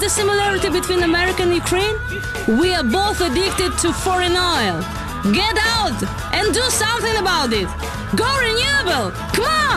the similarity between America and Ukraine? We are both addicted to foreign oil. Get out and do something about it. Go renewable! Come on!